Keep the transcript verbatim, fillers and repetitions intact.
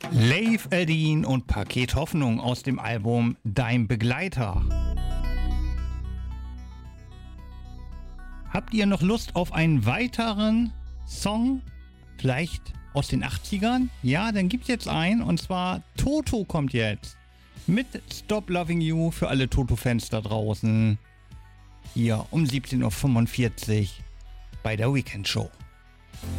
Leif Eldin und Paket Hoffnung aus dem Album Dein Begleiter. Habt ihr noch Lust auf einen weiteren Song? Vielleicht aus den achtzigern? Ja, dann gibt's jetzt einen, und zwar Toto kommt jetzt mit Stop Loving You für alle Toto-Fans da draußen. Hier um siebzehn Uhr fünfundvierzig bei der Weekend Show.